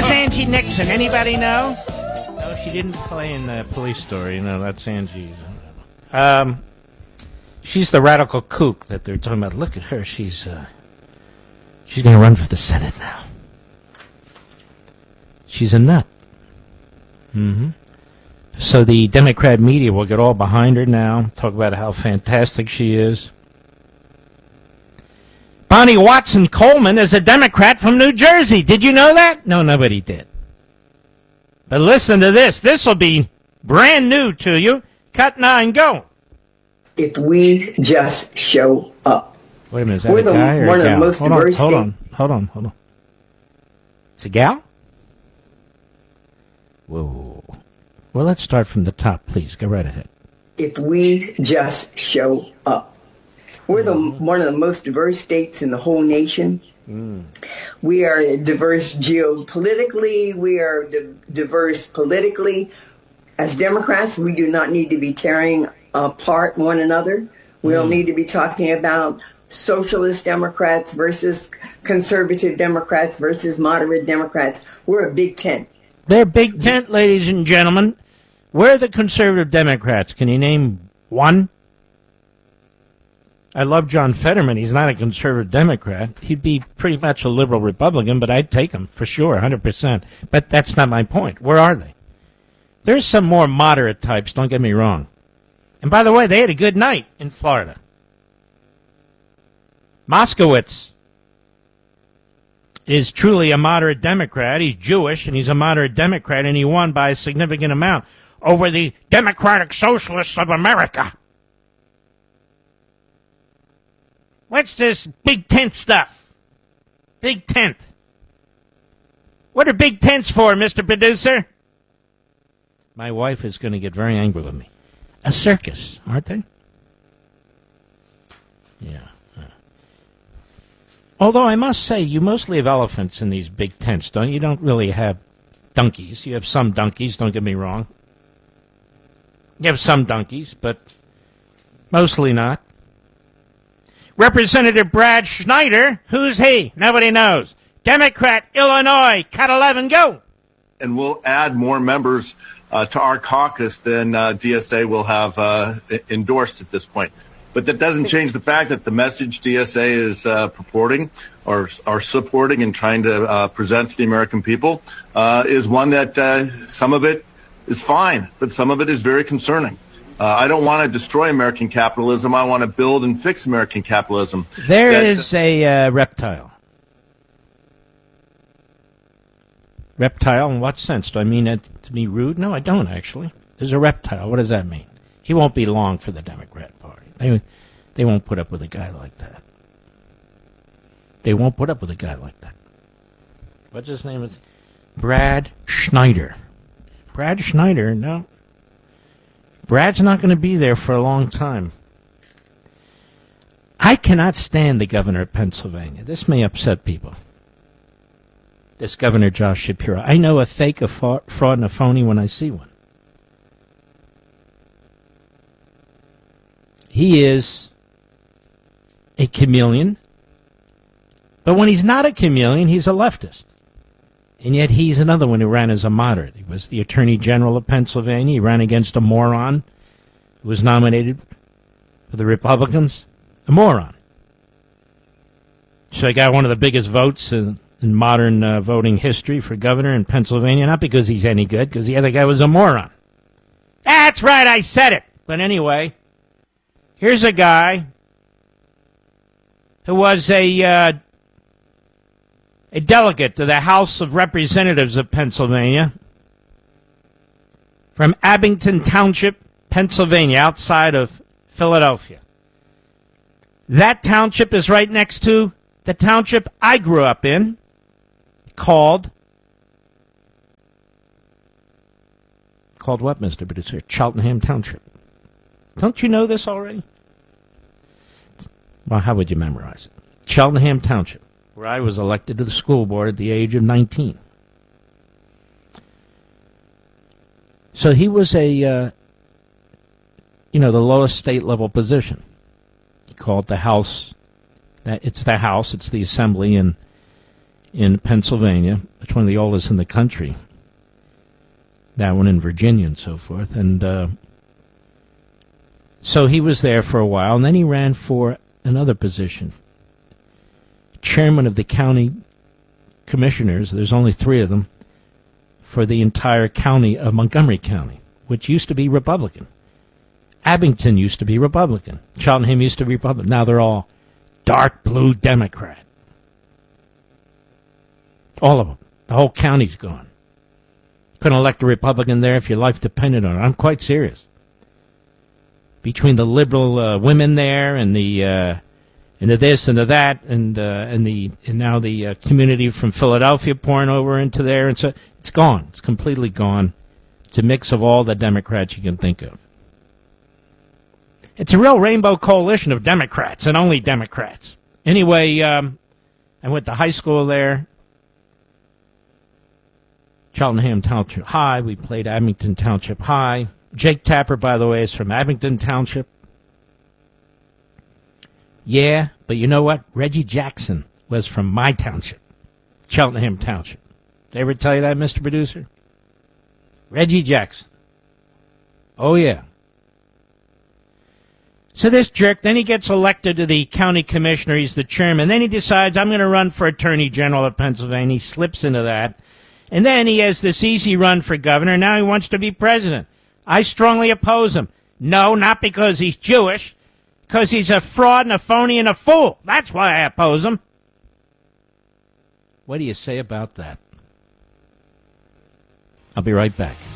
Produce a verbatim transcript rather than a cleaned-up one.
was Angie Nixon? Anybody know? No, she didn't play in the Police Story. No, that's Angie. Um, she's the radical kook that they're talking about. Look at her. She's uh, she's going to run for the Senate now. She's a nut. Mm-hmm. So the Democrat media will get all behind her now, talk about how fantastic she is. Bonnie Watson Coleman is a Democrat from New Jersey. Did you know that? No, nobody did. But listen to this. This will be brand new to you. Cut nine, go. If we just show up. Wait a minute, is that We're a the, guy or one a of gal? the most hold on, diverse hold states. on, hold on, hold on. It's a gal? Whoa. Well, let's start from the top, please. Go right ahead. If we just show up. We're the one of the most diverse states in the whole nation. Mm. We are diverse geopolitically. We are di- diverse politically. As Democrats, we do not need to be tearing apart one another. We mm. don't need to be talking about socialist Democrats versus conservative Democrats versus moderate Democrats. We're a big tent. They're big tent, ladies and gentlemen. We're the conservative Democrats. Can you name one? I love John Fetterman. He's not a conservative Democrat. He'd be pretty much a liberal Republican, but I'd take him for sure, one hundred percent. But that's not my point. Where are they? There's some more moderate types, don't get me wrong. And by the way, they had a good night in Florida. Moskowitz is truly a moderate Democrat. He's Jewish, and he's a moderate Democrat, and he won by a significant amount over the Democratic Socialists of America. What's this big tent stuff? Big tent. What are big tents for, Mister Producer? My wife is going to get very angry with me. A circus, aren't they? Yeah. yeah. Although I must say, you mostly have elephants in these big tents, don't you? You don't really have donkeys. You have some donkeys, don't get me wrong. You have some donkeys, but mostly not. Representative Brad Schneider, who's he? Nobody knows. Democrat, Illinois, cut eleven, go. And we'll add more members uh, to our caucus than uh, D S A will have uh, endorsed at this point. But that doesn't change the fact that the message D S A is uh, purporting or are supporting and trying to uh, present to the American people uh, is one that uh, some of it is fine, but some of it is very concerning. Uh, I don't want to destroy American capitalism. I want to build and fix American capitalism. There that, is a uh, reptile. Reptile in what sense? Do I mean it to be rude? No, I don't, actually. There's a reptile. What does that mean? He won't be long for the Democrat Party. They, they won't put up with a guy like that. They won't put up with a guy like that. What's his name? It's Brad Schneider. Brad Schneider, no. Brad's not going to be there for a long time. I cannot stand the governor of Pennsylvania. This may upset people. This Governor Josh Shapiro. I know a fake, a fraud, and a phony when I see one. He is a chameleon. But when he's not a chameleon, he's a leftist. And yet he's another one who ran as a moderate. He was the Attorney General of Pennsylvania. He ran against a moron who was nominated for the Republicans. A moron. So he got one of the biggest votes in, in modern uh, voting history for governor in Pennsylvania. Not because he's any good, because the other guy was a moron. That's right, I said it. But anyway, here's a guy who was a... Uh, A delegate to the House of Representatives of Pennsylvania from Abington Township, Pennsylvania, outside of Philadelphia. That township is right next to the township I grew up in, called, called what, Mister Producer? Cheltenham Township. Don't you know this already? Well, how would you memorize it? Cheltenham Township, where I was elected to the school board at the age of nineteen. So he was a, uh, you know, the lowest state level position. He called the House, that it's the House, it's the Assembly in in Pennsylvania. It's one of the oldest in the country. That one in Virginia and so forth. And uh, so he was there for a while, and then he ran for another position. Chairman of the county commissioners, there's only three of them, for the entire county of Montgomery County, which used to be Republican. Abington used to be Republican. Cheltenham used to be Republican. Now they're all dark blue Democrat. All of them. The whole county's gone. Couldn't elect a Republican there if your life depended on it. I'm quite serious. Between the liberal uh, women there and the uh, and the this and the that and uh, and the and now the uh, community from Philadelphia pouring over into there, and so it's gone. It's completely gone. It's a mix of all the Democrats you can think of. It's a real rainbow coalition of Democrats and only Democrats. Anyway, um, I went to high school there. Cheltenham Township High. We played Abington Township High. Jake Tapper, by the way, is from Abington Township. Yeah, but you know what? Reggie Jackson was from my township, Cheltenham Township. Did I ever tell you that, Mister Producer? Reggie Jackson. Oh, yeah. So this jerk, then he gets elected to the county commissioner. He's the chairman. Then he decides, I'm going to run for attorney general of Pennsylvania. He slips into that. And then he has this easy run for governor. Now he wants to be president. I strongly oppose him. No, not because he's Jewish. Because he's a fraud and a phony and a fool. That's why I oppose him. What do you say about that? I'll be right back.